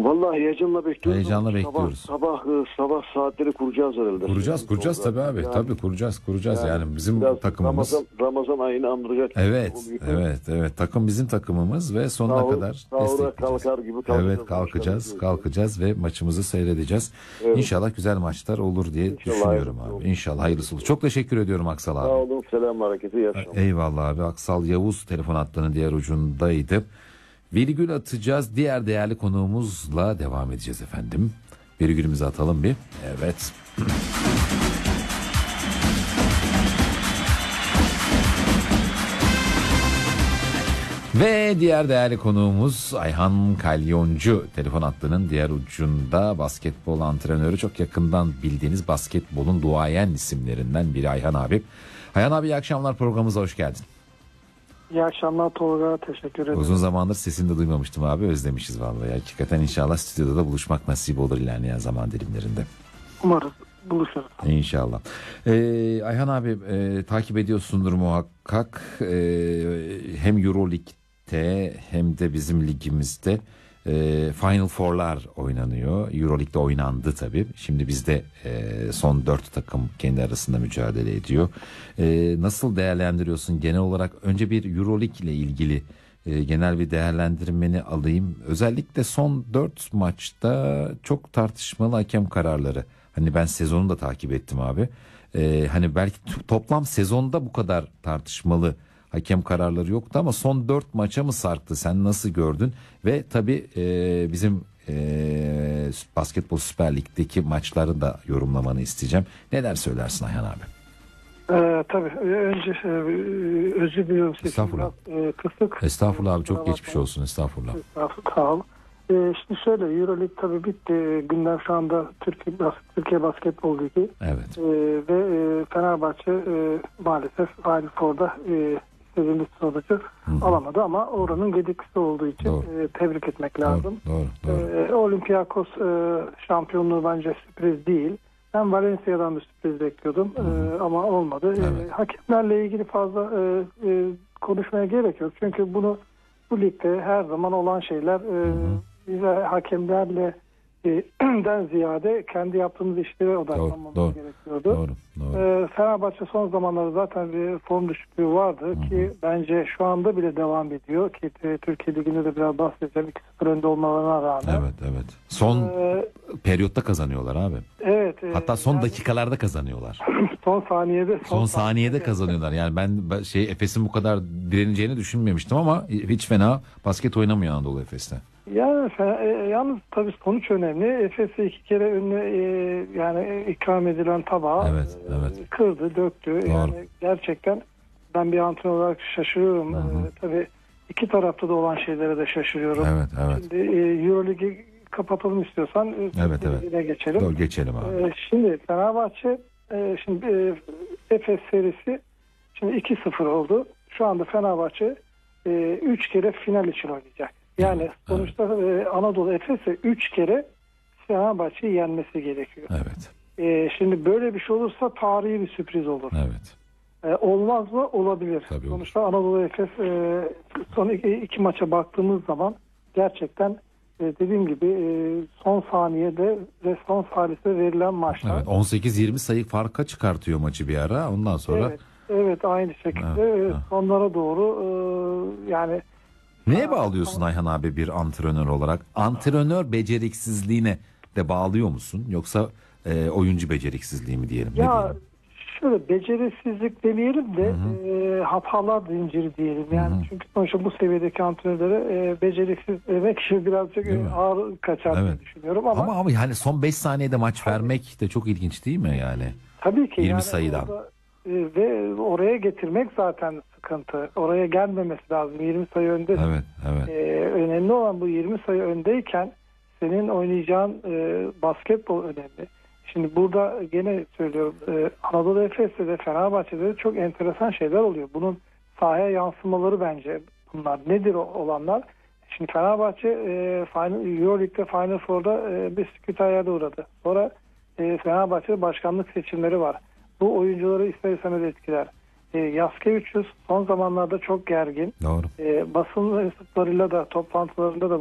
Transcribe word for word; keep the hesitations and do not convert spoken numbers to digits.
Vallahi heyecanla bekliyoruz. Heyecanla sabah, bekliyoruz. Sabah sabah saatleri kuracağız herhalde. Kuracağız, kuracağız tabii abi. Yani, Tabii kuracağız, kuracağız. Yani, yani bizim biraz takımımız. Ramazan, Ramazan ayını andıracak. Evet, evet, evet. Takım bizim takımımız ve sonuna Sahur, kadar sahura destekleyeceğiz. kalkar gibi kalkacağız. Evet, kalkacağız, kalkacağız ve maçımızı seyredeceğiz. Evet. İnşallah güzel maçlar olur diye İnşallah düşünüyorum hayırlısı abi. olur. İnşallah hayırlısı olur. Çok teşekkür ediyorum Aksal abi. Sağ olun, selam hareketi, iyi akşamlar. Eyvallah abi. Aksal Yavuz telefon hattının diğer ucundaydı. Virgül atacağız. Diğer değerli konuğumuzla devam edeceğiz efendim. Virgülümüzü atalım bir. Evet. Ve diğer değerli konuğumuz Ayhan Kalyoncu telefon hattının diğer ucunda, basketbol antrenörü, çok yakından bildiğiniz basketbolun duayen isimlerinden biri Ayhan abi. Ayhan abi iyi akşamlar, programımıza hoş geldin. İyi akşamlar Tolga, teşekkür ederim. Uzun zamandır sesini de duymamıştım abi, özlemişiz vallahi. Hakikaten inşallah stüdyoda da buluşmak nasip olur ilerleyen zaman dilimlerinde. Umarız buluşuruz. İnşallah. Ee, Ayhan abi e, takip ediyorsundur muhakkak. E, hem Euroleague'de hem de bizim ligimizde e, Final Four'lar oynanıyor. Euroleague'de oynandı tabii. Şimdi bizde e, son dört takım kendi arasında mücadele ediyor. E, nasıl değerlendiriyorsun genel olarak? Önce bir Euroleague ile ilgili e, genel bir değerlendirmeni alayım. Özellikle son dört maçta çok tartışmalı hakem kararları. Hani ben sezonu da takip ettim abi. Ee, hani belki t- toplam sezonda bu kadar tartışmalı hakem kararları yoktu ama son dört maça mı sarktı? Sen nasıl gördün? Ve tabii e, bizim e, Basketbol Süper Lig'deki maçları da yorumlamanı isteyeceğim. Neler söylersin Ayhan abi? Ee, tabii önce e, özür diliyorum. Estağfurullah. E, kısık. Estağfurullah abi, çok geçmiş olsun. Estağfurullah. Estağfurullah. Sağ ol. Ee, şimdi şöyle, Euroleague tabii bitti. Gündem şu anda Türkiye, Türkiye Basketbol Ligi. Evet. Ee, ve e, Fenerbahçe e, maalesef Final Four'da e, istediğimiz sonucu alamadı ama oranın gediklisi olduğu için e, tebrik etmek lazım. Doğru, doğru, doğru. E, Olympiakos e, şampiyonluğu bence sürpriz değil. Ben Valencia'dan bir sürpriz bekliyordum e, ama olmadı. Evet. E, hakemlerle ilgili fazla e, e, konuşmaya gerek yok. Çünkü bunu bu ligde her zaman olan şeyler. E, bize hakemlerle e, den ziyade kendi yaptığımız işlere odaklanmamız Doğru, doğru. gerekiyordu. Doğru, doğru. E, Fenerbahçe son zamanlarda zaten bir form düşüklüğü vardı Hı-hı. ki bence şu anda bile devam ediyor ki e, Türkiye Ligi'nde de biraz bahsedeceğim, iki sıfır önde olmalarına rağmen. Evet, evet. Son Ee, periyotta kazanıyorlar abi. Evet. E, Hatta son yani, dakikalarda kazanıyorlar. son saniyede Son, son saniyede kazanıyorlar. Yani ben şey Efes'in bu kadar direneceğini düşünmemiştim ama hiç fena basket oynamıyor Anadolu Efes'te. Yani e, yalnız tabii sonuç önemli. Efes'e iki kere önüne e, yani ikram edilen tabağı Evet, evet. e, kırdı, döktü. Doğru. Yani gerçekten ben bir antrenör olarak şaşırıyorum. E, tabii iki tarafta da olan şeylere de şaşırıyorum. Evet, evet. Şimdi e, Euroleague'i kapatalım istiyorsan. E, Evet, evet. Ligine geçelim. Doğru, geçelim abi. E, şimdi Fenerbahçe e, şimdi e, Efes serisi şimdi iki sıfır oldu. Şu anda Fenerbahçe e, üç kere final için oynayacak. Yani Evet, sonuçta e, Anadolu Efes'e üç kere Fenerbahçe'yi yenmesi gerekiyor. Evet. E, şimdi böyle bir şey olursa tarihi bir sürpriz olur. Evet. E, olmaz mı? Olabilir. Tabii Sonuçta olur. Anadolu Efes e, son iki, iki maça baktığımız zaman gerçekten e, dediğim gibi e, son saniyede ve son salise verilen maçlar. Evet, on sekiz yirmi sayı farka çıkartıyor maçı bir ara. Ondan sonra Evet, evet aynı şekilde Evet, e, evet. sonlara doğru e, yani neye bağlıyorsun Ayhan abi bir antrenör olarak? Antrenör beceriksizliğine de bağlıyor musun? Yoksa e, oyuncu beceriksizliği mi diyelim? Ne ya diyelim? şöyle becerisizlik demeyelim de e, hatalar zinciri diyelim. Yani Hı-hı. çünkü sonuçta bu seviyedeki antrenörlere e, beceriksiz demek için birazcık Değil mi? ağır kaçar diye Evet. düşünüyorum ama, Ama abi hani son beş saniyede maç vermek de çok ilginç değil mi yani? tabii ki yirmi yani sayıdan. orada, e, ve oraya getirmek zaten sıkıntı. Oraya gelmemesi lazım. yirmi sayı önde. Evet, evet. E, önemli olan bu yirmi sayı öndeyken senin oynayacağın e, basketbol önemli. Şimdi burada gene söylüyorum e, Anadolu Efes'te de Fenerbahçe'de de çok enteresan şeyler oluyor. Bunun sahaya yansımaları bence bunlar. Nedir o olanlar? Şimdi Fenerbahçe e, Final, Euroleague'de Final Four'da e, bir seküteriyada uğradı. Sonra e, Fenerbahçe'de başkanlık seçimleri var. Bu oyuncuları ister istemez etkiler. E, Yaskevicius son zamanlarda çok gergin. Doğru. E, basın mensuplarıyla da toplantılarında da